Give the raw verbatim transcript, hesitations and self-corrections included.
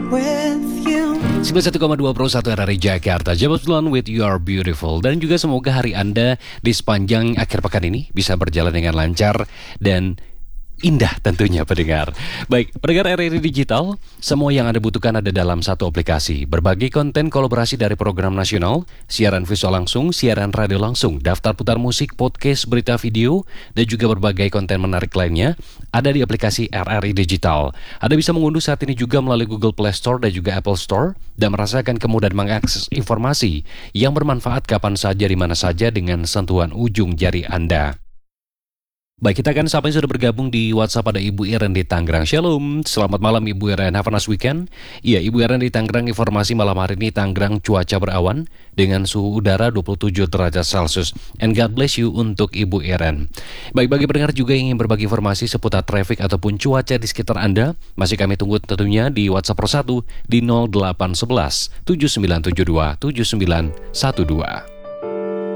with you. sembilan puluh satu koma dua Pro satu R R I Jakarta, James Blunt with You Are Beautiful. Dan juga semoga hari Anda di sepanjang akhir pekan ini bisa berjalan dengan lancar dan indah tentunya pendengar. Baik, pendengar R R I Digital, semua yang Anda butuhkan ada dalam satu aplikasi. Berbagai konten kolaborasi dari program nasional, siaran visual langsung, siaran radio langsung, daftar putar musik, podcast, berita video, dan juga berbagai konten menarik lainnya ada di aplikasi R R I Digital. Anda bisa mengunduh saat ini juga melalui Google Play Store dan juga Apple Store dan merasakan kemudahan mengakses informasi yang bermanfaat kapan saja di mana saja dengan sentuhan ujung jari Anda. Baik, kita akan sapa yang sudah bergabung di WhatsApp. Ada Ibu Iren di Tangerang. Shalom, selamat malam Ibu Iren, have a nice weekend. Iya, Ibu Iren di Tangerang, informasi malam hari ini Tangerang cuaca berawan dengan suhu udara dua puluh tujuh derajat Celcius. And God bless you untuk Ibu Iren. Baik, bagi pendengar juga yang ingin berbagi informasi seputar traffic ataupun cuaca di sekitar Anda, masih kami tunggu tentunya di WhatsApp Pro satu di nol delapan satu satu tujuh sembilan tujuh dua tujuh sembilan satu dua.